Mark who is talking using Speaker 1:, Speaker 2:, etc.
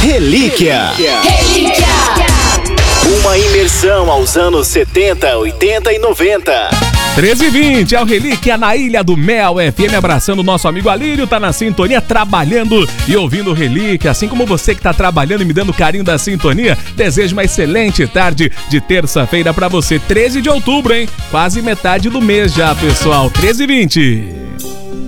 Speaker 1: Relíquia. Uma imersão aos anos 70, 80 e 90.
Speaker 2: 13h20, é o Relíquia na Ilha do Mel FM, abraçando o nosso amigo Alírio, tá na sintonia, trabalhando e ouvindo Relíquia, assim como você que tá trabalhando e me dando carinho da sintonia. Desejo uma excelente tarde de terça-feira pra você, 13 de outubro, hein? Quase metade do mês já, pessoal, 13h20.